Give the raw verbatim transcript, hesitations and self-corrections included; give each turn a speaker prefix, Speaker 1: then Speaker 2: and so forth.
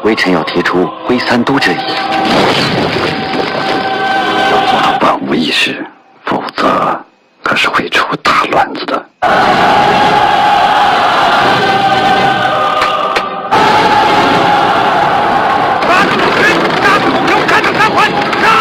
Speaker 1: 微臣要提出挥三都之意。
Speaker 2: 要做到万无一失，否则可是会出大乱子的。